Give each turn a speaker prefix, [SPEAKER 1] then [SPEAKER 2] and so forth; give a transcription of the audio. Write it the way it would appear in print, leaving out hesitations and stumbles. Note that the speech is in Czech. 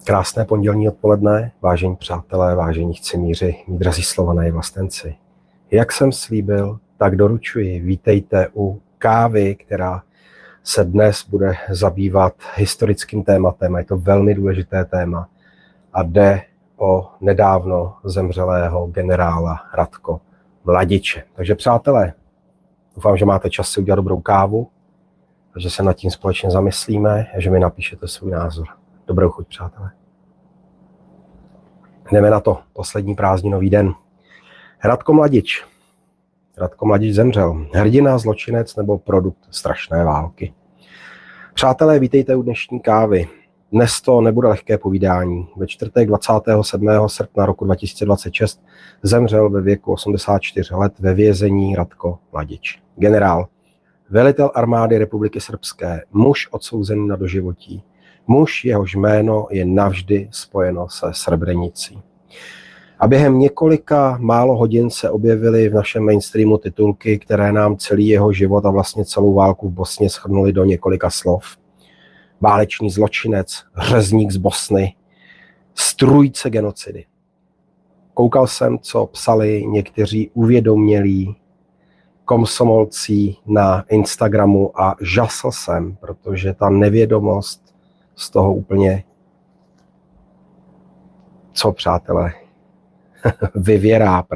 [SPEAKER 1] Krásné pondělní odpoledne, vážení přátelé, vážení chcimíři, mí drazí Slované i vlastenci. Jak jsem slíbil, tak doručuji. Vítejte u kávy, která se dnes bude zabývat historickým tématem. Je to velmi důležité téma a jde o nedávno zemřelého generála Radko Mladiče. Takže přátelé, doufám, že máte čas si udělat dobrou kávu, že se nad tím společně zamyslíme a že mi napíšete svůj názor. Dobrou chuť, přátelé. Jdeme na to. Poslední prázdninový den. Radko Mladič. Radko Mladič zemřel. Hrdina, zločinec nebo produkt strašné války. Přátelé, vítejte u dnešní kávy. Dnes to nebude lehké povídání. Ve čtvrtek 27. srpna roku 2026 zemřel ve věku 84 let ve vězení Radko Mladič. Generál, velitel armády Republiky Srbské, muž odsouzený na doživotí. Muž, jehož jméno je navždy spojeno se Srebrenicí. A během několika málo hodin se objevily v našem mainstreamu titulky, které nám celý jeho život a vlastně celou válku v Bosně shrnuly do několika slov. Válečný zločinec, řezník z Bosny, strůjce genocidy. Koukal jsem, co psali někteří uvědomělí komsomolci na Instagramu a žasl jsem, protože ta nevědomost z toho úplně, co přátelé, vyvěrá.